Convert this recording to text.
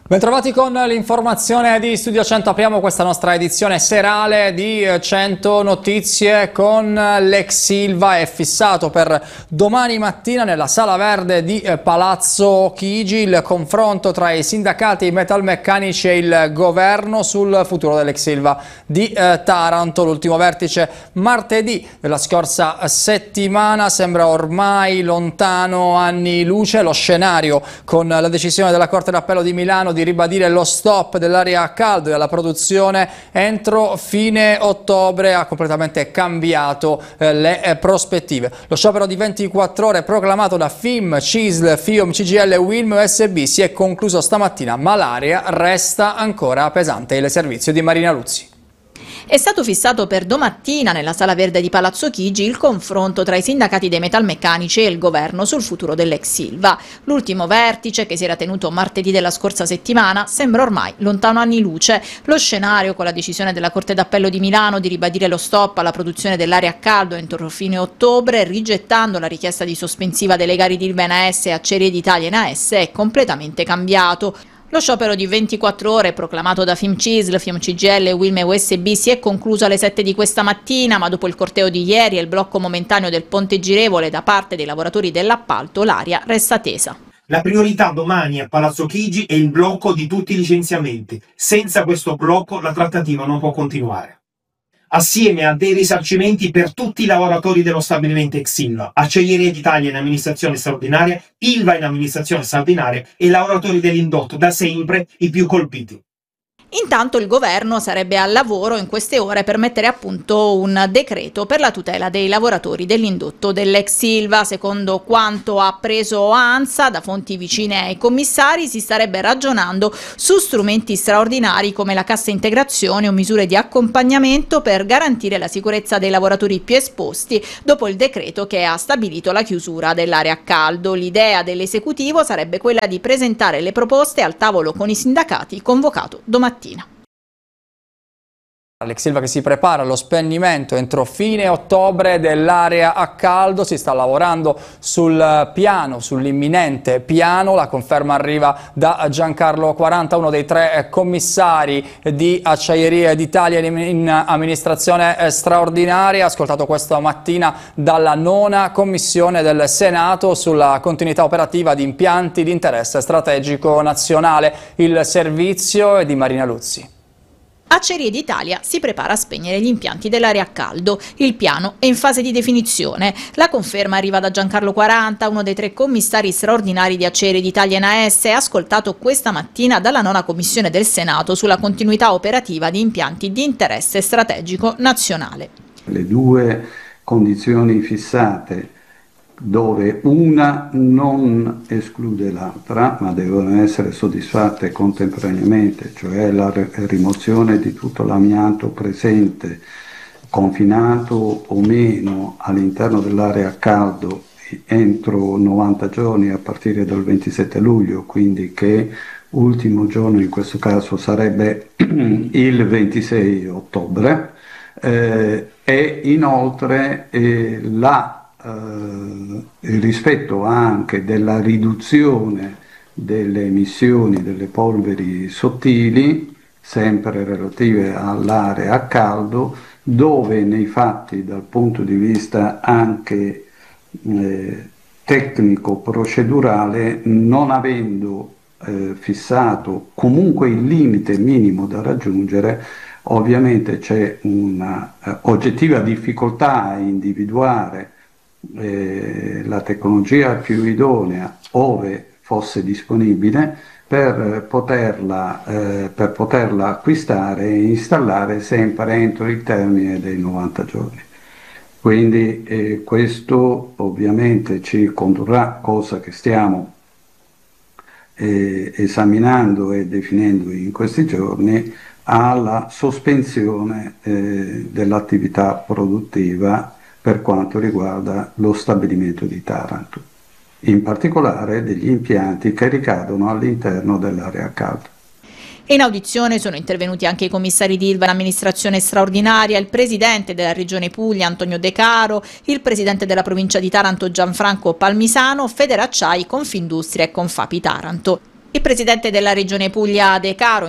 Bentrovati con l'informazione di Studio 100, apriamo questa nostra edizione serale di 100 notizie con l'ex Ilva. È fissato per domani mattina nella Sala Verde di Palazzo Chigi il confronto tra i sindacati, i metalmeccanici e il governo sul futuro dell'ex Ilva di Taranto. L'ultimo vertice martedì della scorsa settimana sembra ormai lontano anni luce. Lo scenario, con la decisione della Corte d'Appello di Milano di ribadire lo stop dell'aria a caldo e della produzione entro fine ottobre, ha completamente cambiato le prospettive. Lo sciopero di 24 ore proclamato da FIM, CISL, FIOM, CGIL e UILM USB si è concluso stamattina, ma l'aria resta ancora pesante. Il servizio di Marina Luzzi. È stato fissato per domattina nella Sala Verde di Palazzo Chigi il confronto tra i sindacati dei metalmeccanici e il governo sul futuro dell'ex Ilva. L'ultimo vertice, che si era tenuto martedì della scorsa settimana, sembra ormai lontano anni luce. Lo scenario, con la decisione della Corte d'Appello di Milano di ribadire lo stop alla produzione dell'aria a caldo entro fine ottobre, rigettando la richiesta di sospensiva delle gare di Ilva NAS e Acciaierie d'Italia NAS, è completamente cambiato. Lo sciopero di 24 ore proclamato da FIM CISL, FIOM CGIL, UILM e USB si è concluso alle 7 di questa mattina, ma dopo il corteo di ieri e il blocco momentaneo del ponte girevole da parte dei lavoratori dell'appalto, l'aria resta tesa. La priorità domani a Palazzo Chigi è il blocco di tutti i licenziamenti. Senza questo blocco la trattativa non può continuare. Assieme a dei risarcimenti per tutti i lavoratori dello stabilimento ex Ilva, Acciaierie d'Italia in amministrazione straordinaria, Ilva in amministrazione straordinaria e i lavoratori dell'indotto, da sempre i più colpiti. Intanto il governo sarebbe al lavoro in queste ore per mettere a punto un decreto per la tutela dei lavoratori dell'indotto dell'ex Ilva. Secondo quanto ha preso ANSA da fonti vicine ai commissari, si starebbe ragionando su strumenti straordinari come la cassa integrazione o misure di accompagnamento per garantire la sicurezza dei lavoratori più esposti dopo il decreto che ha stabilito la chiusura dell'area a caldo. L'idea dell'esecutivo sarebbe quella di presentare le proposte al tavolo con i sindacati convocato domattina. L'ex Ilva che si prepara allo spegnimento entro fine ottobre dell'area a caldo, si sta lavorando sul piano, sull'imminente piano. La conferma arriva da Giancarlo Quaranta, uno dei 3 commissari di Acciaierie d'Italia in amministrazione straordinaria, ascoltato questa mattina dalla 9ª commissione del Senato sulla continuità operativa di impianti di interesse strategico nazionale. Il servizio è di Marina Luzzi. Acciaierie d'Italia si prepara a spegnere gli impianti dell'area a caldo. Il piano è in fase di definizione. La conferma arriva da Giancarlo Quaranta, uno dei 3 commissari straordinari di Acciaierie d'Italia NAS, ascoltato questa mattina dalla 9ª commissione del Senato sulla continuità operativa di impianti di interesse strategico nazionale. Le 2 condizioni fissate, dove una non esclude l'altra, ma devono essere soddisfatte contemporaneamente, cioè la rimozione di tutto l'amianto presente, confinato o meno all'interno dell'area a caldo entro 90 giorni a partire dal 27 luglio, quindi che ultimo giorno in questo caso sarebbe il 26 ottobre, e inoltre il rispetto anche della riduzione delle emissioni delle polveri sottili, sempre relative all'area a caldo, dove nei fatti dal punto di vista anche tecnico-procedurale, non avendo fissato comunque il limite minimo da raggiungere, ovviamente c'è una oggettiva difficoltà a individuare la tecnologia più idonea, ove fosse disponibile, per poterla acquistare e installare sempre entro il termine dei 90 giorni. Quindi questo ovviamente ci condurrà, cosa che stiamo esaminando e definendo in questi giorni, alla sospensione dell'attività produttiva per quanto riguarda lo stabilimento di Taranto, in particolare degli impianti che ricadono all'interno dell'area a caldo. In audizione sono intervenuti anche i commissari di Ilva in amministrazione straordinaria, il presidente della Regione Puglia Antonio De Caro, il presidente della provincia di Taranto Gianfranco Palmisano, Federacciai, Confindustria e Confapi Taranto. Il presidente della Regione Puglia De Caro